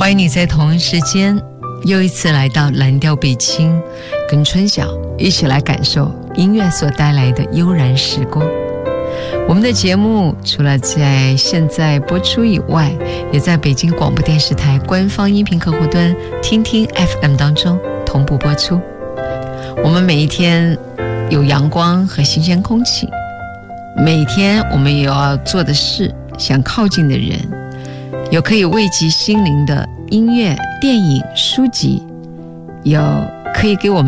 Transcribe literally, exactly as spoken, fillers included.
欢迎你在同一时间又一次来到蓝调北青，跟春晓一起来感受音乐所带来的悠然时光。我们的节目除了在现在播出以外，也在北京广播电视台官方音频客户端听听 F M 当中同步播出。我们每一天有阳光和新鲜空气，每天我们有要做的事，想靠近的人，有可以慰藉心灵的音乐、电影、书籍，有可以给我们